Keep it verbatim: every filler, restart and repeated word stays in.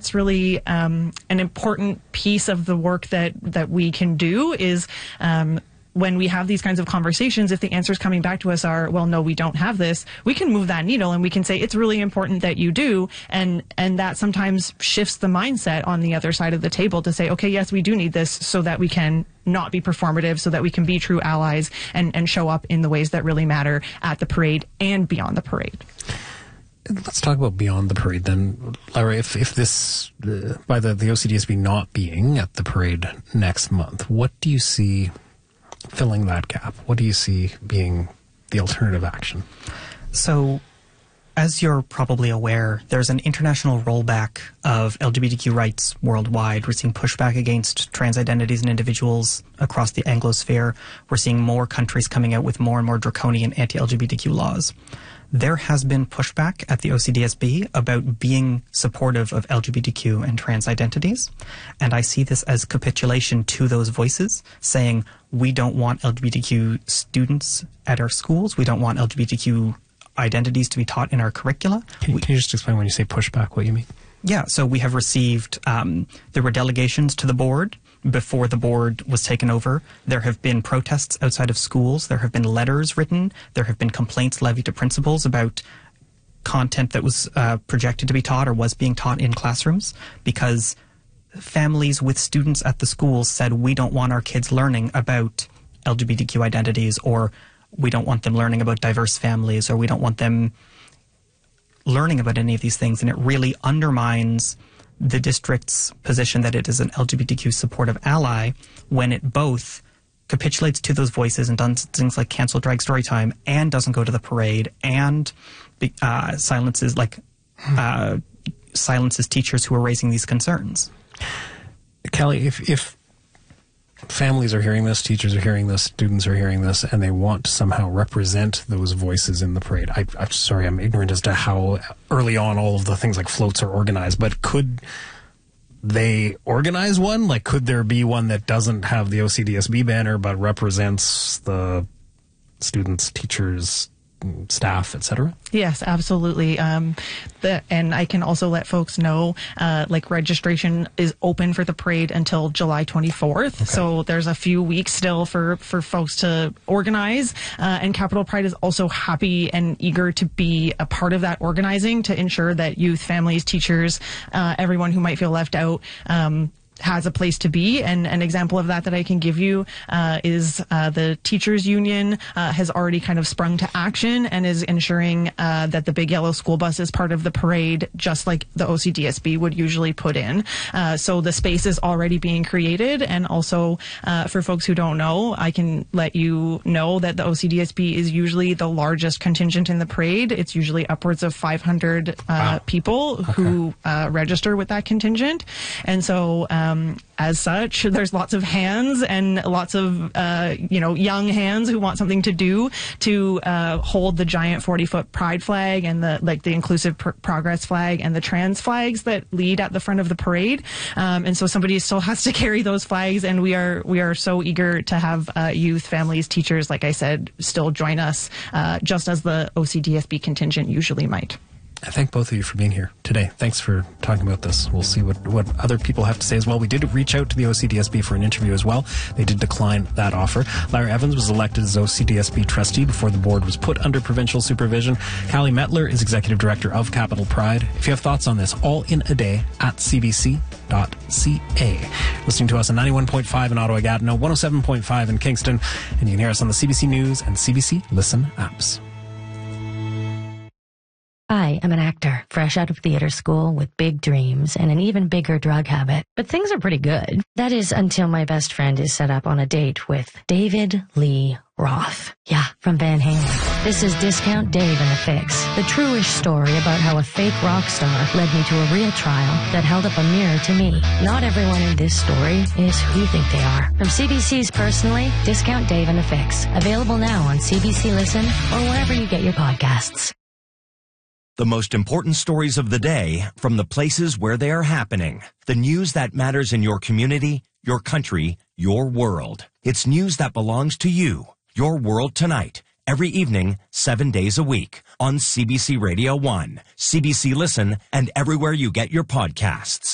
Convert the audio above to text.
that's really um, an important piece of the work that, that we can do is um, when we have these kinds of conversations, if the answers coming back to us are, well, no, we don't have this, we can move that needle and we can say, it's really important that you do. And, and that sometimes shifts the mindset on the other side of the table to say, okay, yes, we do need this so that we can not be performative, so that we can be true allies and, and show up in the ways that really matter at the parade and beyond the parade. Let's talk about beyond the parade then. Lara, if, if this, uh, by the, the O C D S B not being at the parade next month, what do you see filling that gap? What do you see being the alternative action? So, as you're probably aware, there's an international rollback of L G B T Q rights worldwide. We're seeing pushback against trans identities and individuals across the Anglosphere. We're seeing more countries coming out with more and more draconian anti-L G B T Q laws. There has been pushback at the O C D S B about being supportive of L G B T Q and trans identities. And I see this as capitulation to those voices, saying we don't want L G B T Q students at our schools. We don't want L G B T Q identities to be taught in our curricula. Can you, can you just explain when you say pushback what you mean? Yeah, so we have received, um, there were delegations to the board before the board was taken over. There have been protests outside of schools. There have been letters written. There have been complaints levied to principals about content that was uh, projected to be taught or was being taught in classrooms, because families with students at the schools said, we don't want our kids learning about L G B T Q identities, or we don't want them learning about diverse families, or we don't want them learning about any of these things. And it really undermines the district's position that it is an L G B T Q supportive ally when it both capitulates to those voices and does things like cancel drag story time and doesn't go to the parade and uh, silences like uh, silences teachers who are raising these concerns. Kelly, if, if families are hearing this, teachers are hearing this, students are hearing this, and they want to somehow represent those voices in the parade. I, I'm sorry, I'm ignorant as to how early on all of the things like floats are organized, but could they organize one? Like, could there be one that doesn't have the O C D S B banner but represents the students, teachers, staff, et cetera? Yes, absolutely. Um, the, and I can also let folks know, uh, like registration is open for the parade until July twenty-fourth. Okay. So there's a few weeks still for, for folks to organize. Uh, and Capital Pride is also happy and eager to be a part of that organizing to ensure that youth, families, teachers, uh, everyone who might feel left out, um, has a place to be. And an example of that that I can give you uh, is uh, the teachers union uh, has already kind of sprung to action and is ensuring uh, that the big yellow school bus is part of the parade, just like the O C D S B would usually put in. Uh, so the space is already being created. And also uh, for folks who don't know, I can let you know that the O C D S B is usually the largest contingent in the parade. It's usually upwards of five hundred uh, wow. people okay. who uh, register with that contingent. And so um, Um, as such, there's lots of hands and lots of, uh, you know, young hands who want something to do to uh, hold the giant forty-foot pride flag and the, like, the inclusive pr- progress flag and the trans flags that lead at the front of the parade. Um, and so somebody still has to carry those flags, and we are we are so eager to have uh, youth, families, teachers, like I said, still join us, uh, just as the O C D S B contingent usually might. I thank both of you for being here today. Thanks for talking about this. We'll see what, what other people have to say as well. We did reach out to the O C D S B for an interview as well. They did decline that offer. Lara Evans was elected as O C D S B trustee before the board was put under provincial supervision. Callie Mettler is executive director of Capital Pride. If you have thoughts on this, all in a day at c b c dot c a. Listening to us on ninety-one point five in Ottawa-Gatineau, one oh seven point five in Kingston, and you can hear us on the C B C News and C B C Listen apps. I am an actor, fresh out of theater school with big dreams and an even bigger drug habit. But things are pretty good. That is until my best friend is set up on a date with David Lee Roth. Yeah, from Van Halen. This is Discount Dave and the Fix, the true-ish story about how a fake rock star led me to a real trial that held up a mirror to me. Not everyone in this story is who you think they are. From C B C's Personally, Discount Dave and the Fix. Available now on C B C Listen or wherever you get your podcasts. The most important stories of the day from the places where they are happening. The news that matters in your community, your country, your world. It's news that belongs to you. Your World Tonight. Every evening, seven days a week. On C B C Radio one, C B C Listen, and everywhere you get your podcasts.